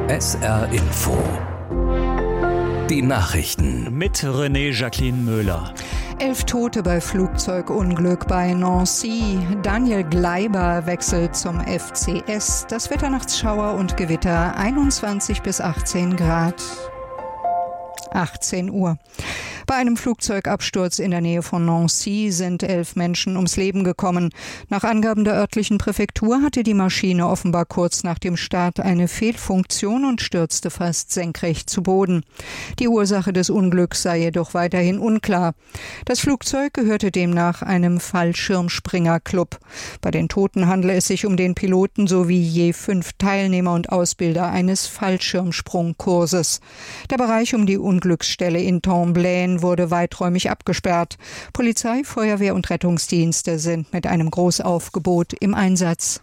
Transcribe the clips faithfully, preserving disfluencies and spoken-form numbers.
S R Info. Die Nachrichten. Mit René Jacqueline Möhler. Elf Tote bei Flugzeugunglück bei Nancy. Daniel Gleiber wechselt zum F C S. Das Wetter nachts Schauer und Gewitter, einundzwanzig bis achtzehn Grad. achtzehn Uhr. Bei einem Flugzeugabsturz in der Nähe von Nancy sind elf Menschen ums Leben gekommen. Nach Angaben der örtlichen Präfektur hatte die Maschine offenbar kurz nach dem Start eine Fehlfunktion und stürzte fast senkrecht zu Boden. Die Ursache des Unglücks sei jedoch weiterhin unklar. Das Flugzeug gehörte demnach einem Fallschirmspringerclub. Bei den Toten handele es sich um den Piloten sowie je fünf Teilnehmer und Ausbilder eines Fallschirmsprungkurses. Der Bereich um die Unglücksstelle in Tomblaine wurde weiträumig abgesperrt. Polizei, Feuerwehr und Rettungsdienste sind mit einem Großaufgebot im Einsatz.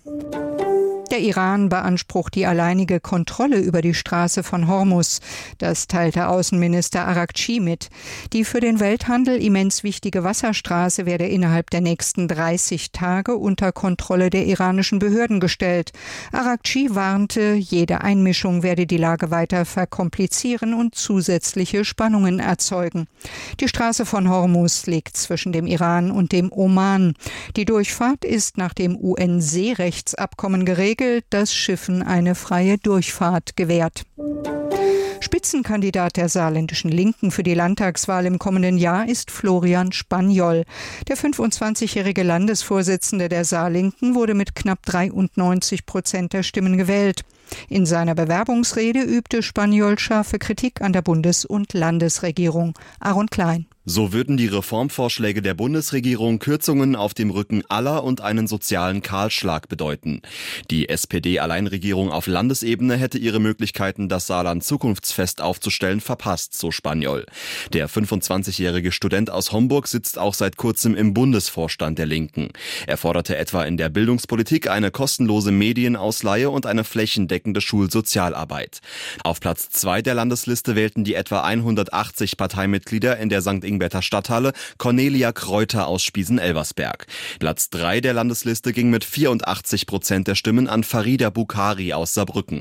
Der Iran beansprucht die alleinige Kontrolle über die Straße von Hormuz. Das teilte Außenminister Araghchi mit. Die für den Welthandel immens wichtige Wasserstraße werde innerhalb der nächsten dreißig Tage unter Kontrolle der iranischen Behörden gestellt. Araghchi warnte, jede Einmischung werde die Lage weiter verkomplizieren und zusätzliche Spannungen erzeugen. Die Straße von Hormuz liegt zwischen dem Iran und dem Oman. Die Durchfahrt ist nach dem U N-Seerechtsabkommen geregelt, das Schiffen eine freie Durchfahrt gewährt. Spitzenkandidat der saarländischen Linken für die Landtagswahl im kommenden Jahr ist Florian Spanjol. Der fünfundzwanzigjährige Landesvorsitzende der Saarlinken wurde mit knapp dreiundneunzig Prozent der Stimmen gewählt. In seiner Bewerbungsrede übte Spanjol scharfe Kritik an der Bundes- und Landesregierung. Aaron Klein. So würden die Reformvorschläge der Bundesregierung Kürzungen auf dem Rücken aller und einen sozialen Kahlschlag bedeuten. Die S P D-Alleinregierung auf Landesebene hätte ihre Möglichkeiten, das Saarland zukunftsfest aufzustellen, verpasst, so Spanjol. Der fünfundzwanzigjährige Student aus Homburg sitzt auch seit kurzem im Bundesvorstand der Linken. Er forderte etwa in der Bildungspolitik eine kostenlose Medienausleihe und eine flächendeckende Schulsozialarbeit. Auf Platz zwei der Landesliste wählten die etwa hundertachtzig Parteimitglieder in der Sankt Ingberter Stadthalle Cornelia Kreuter aus Spiesen-Elversberg. Platz drei der Landesliste ging mit vierundachtzig Prozent der Stimmen an Farida Bukhari aus Saarbrücken.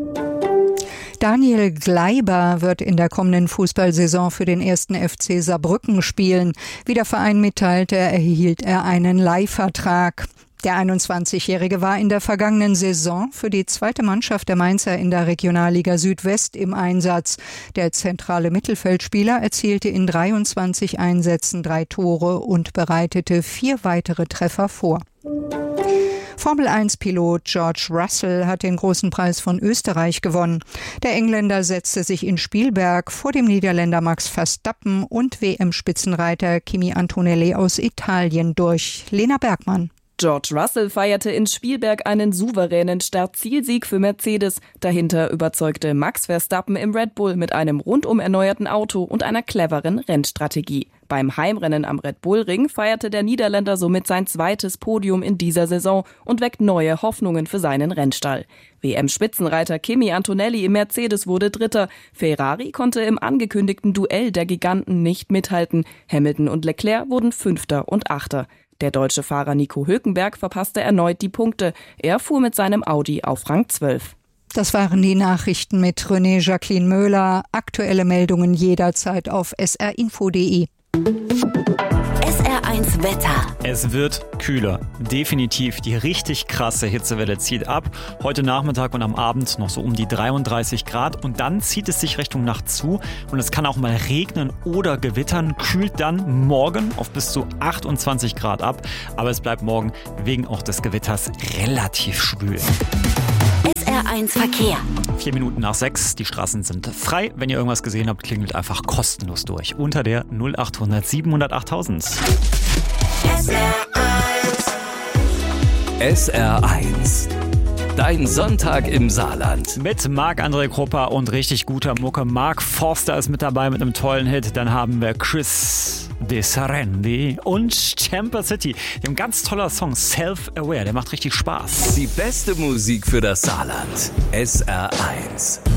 Daniel Gleiber wird in der kommenden Fußballsaison für den ersten F C Saarbrücken spielen. Wie der Verein mitteilte, erhielt er einen Leihvertrag. Der einundzwanzigjährige war in der vergangenen Saison für die zweite Mannschaft der Mainzer in der Regionalliga Südwest im Einsatz. Der zentrale Mittelfeldspieler erzielte in dreiundzwanzig Einsätzen drei Tore und bereitete vier weitere Treffer vor. Formel eins Pilot George Russell hat den großen Preis von Österreich gewonnen. Der Engländer setzte sich in Spielberg vor dem Niederländer Max Verstappen und W M-Spitzenreiter Kimi Antonelli aus Italien durch. Lena Bergmann. George Russell feierte in Spielberg einen souveränen Start-Zielsieg für Mercedes. Dahinter überzeugte Max Verstappen im Red Bull mit einem rundum erneuerten Auto und einer cleveren Rennstrategie. Beim Heimrennen am Red Bull Ring feierte der Niederländer somit sein zweites Podium in dieser Saison und weckt neue Hoffnungen für seinen Rennstall. W M-Spitzenreiter Kimi Antonelli im Mercedes wurde Dritter. Ferrari konnte im angekündigten Duell der Giganten nicht mithalten. Hamilton und Leclerc wurden Fünfter und Achter. Der deutsche Fahrer Nico Hülkenberg verpasste erneut die Punkte. Er fuhr mit seinem Audi auf Rang zwölf. Das waren die Nachrichten mit René Jacqueline Möhler. Aktuelle Meldungen jederzeit auf s r info punkt d e. S R eins Wetter. Es wird kühler. Definitiv. Die richtig krasse Hitzewelle zieht ab. Heute Nachmittag und am Abend noch so um die dreiunddreißig Grad. Und dann zieht es sich Richtung Nacht zu. Und es kann auch mal regnen oder gewittern. Kühlt dann morgen auf bis zu achtundzwanzig Grad ab. Aber es bleibt morgen wegen auch des Gewitters relativ schwül. S R eins Verkehr. Vier Minuten nach sechs. Die Straßen sind frei. Wenn ihr irgendwas gesehen habt, klingelt einfach kostenlos durch. Unter der null achthundert siebenhundert achttausend. S R eins. S R eins. Dein Sonntag im Saarland. Mit Marc-André Krupper und richtig guter Mucke. Mark Forster ist mit dabei mit einem tollen Hit. Dann haben wir Chris De Sarendi und Chamber City. Die haben ein ganz toller Song, Self-Aware. Der macht richtig Spaß. Die beste Musik für das Saarland. S R eins.